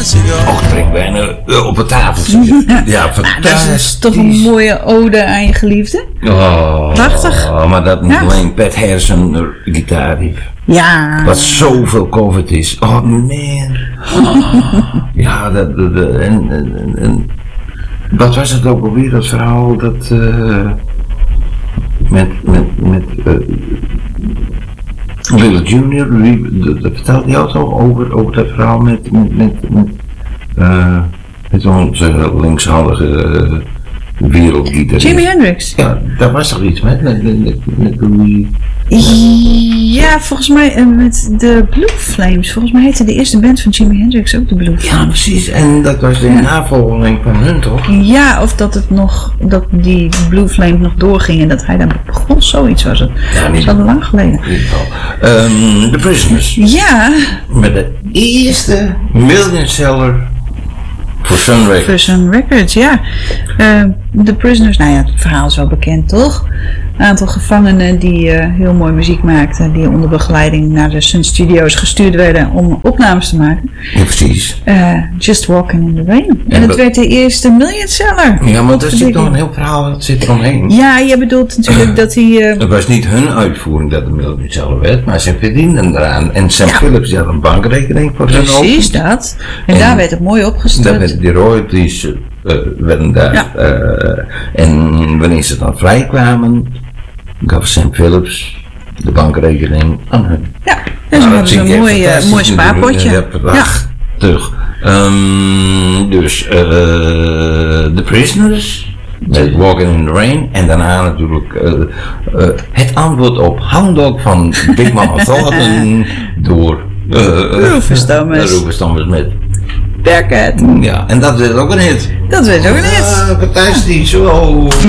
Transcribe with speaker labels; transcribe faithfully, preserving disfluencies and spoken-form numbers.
Speaker 1: Och, het brengt bijna uh, op het tafeltje. Ja, fantastisch.
Speaker 2: Dat is toch een mooie ode aan je geliefde.
Speaker 1: Oh,
Speaker 2: Prachtig.
Speaker 1: Oh, maar dat niet
Speaker 2: Ja.
Speaker 1: alleen Pat Harrison uh, gitaar heeft.
Speaker 2: Ja.
Speaker 1: Wat zoveel coverd is. Oh man. Oh, ja, dat, dat, dat- en, en, en wat was het ook alweer, dat verhaal dat uh, met, met, met uh, Little Junior, wie- dat, dat vertelde hij ook al over, over dat verhaal met, met, met, met, uh, met onze linkshandige uh, wereldgitarist.
Speaker 2: Jimi Hendrix.
Speaker 1: Ja, daar was toch iets met, met, met, met, met Louis.
Speaker 2: Ja, volgens mij uh, met de Blue Flames. Volgens mij heette de eerste band van Jimi Hendrix ook de Blue Flames.
Speaker 1: Ja, precies. En dat was de navolging van hun, toch?
Speaker 2: Ja, of dat het nog, dat die Blue Flame nog doorging en dat hij daar begon, zoiets was het.
Speaker 1: Ja,
Speaker 2: Dat
Speaker 1: niet
Speaker 2: is al lang geleden.
Speaker 1: in ieder geval. Ehm, The Prisoners.
Speaker 2: Ja,
Speaker 1: Met de eerste million seller voor Sun Records.
Speaker 2: voor Sun Records, ja. Uh, The Prisoners, nou ja, het verhaal is wel bekend, toch? Een aantal gevangenen die uh, heel mooi muziek maakten, die onder begeleiding naar de Sun Studios gestuurd werden om opnames te maken.
Speaker 1: Ja, precies.
Speaker 2: Uh, Just Walking in the Rain. En,
Speaker 1: En
Speaker 2: het
Speaker 1: dat-
Speaker 2: werd de eerste million seller.
Speaker 1: Ja, want er zit
Speaker 2: Denk
Speaker 1: nog
Speaker 2: ik.
Speaker 1: een heel verhaal, dat zit er omheen.
Speaker 2: Ja, je bedoelt natuurlijk dat hij... Uh,
Speaker 1: Het was niet hun uitvoering dat het million seller werd, maar ze verdienden eraan. En Sam Phillips die had een bankrekening voor hun open.
Speaker 2: precies dat. En,
Speaker 1: En
Speaker 2: daar werd het mooi
Speaker 1: Daar
Speaker 2: opgesteld.
Speaker 1: werden die royalties uh, werden daar.
Speaker 2: Ja.
Speaker 1: Uh, en wanneer ze dan vrijkwamen, gaf Sam Phillips de bankrekening aan hun.
Speaker 2: Ja, dus we hebben zo'n mooi, uh, mooi spaarpotje.
Speaker 1: Ja, prachtig. Um, dus uh, The Prisoners, met Walking in the Rain. En daarna natuurlijk uh, uh, het antwoord op Hound Dog van Big Mama Thornton door uh,
Speaker 2: Rufus Thomas.
Speaker 1: Rufus Thomas met.
Speaker 2: Bearcat.
Speaker 1: Ja, en dat werd ook een hit.
Speaker 2: Dat weet ik ook niet.
Speaker 1: Ah, fantastisch. Wow.